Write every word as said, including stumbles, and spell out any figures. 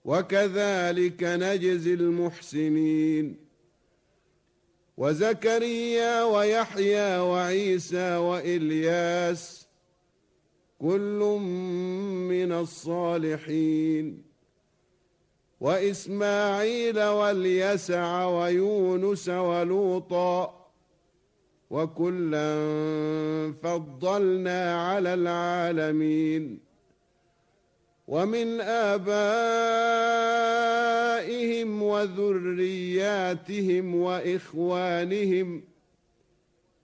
وكذلك نجزي المحسنين. وزكريا ويحيى وعيسى وإلياس كل من الصالحين، وإسماعيل واليسع ويونس ولوطا وكلا فضلنا على العالمين. ومن آبائهم وذرياتهم وإخوانهم